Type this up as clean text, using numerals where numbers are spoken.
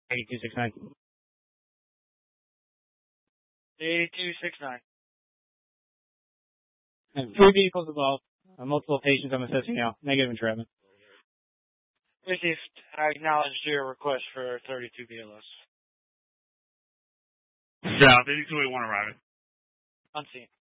8269. 8269. And 3 vehicles involved. Multiple patients I'm assessing now. Negative entrapment. Received. I acknowledge your request for 32 BLS. Yeah, 8281 arriving. Unseen.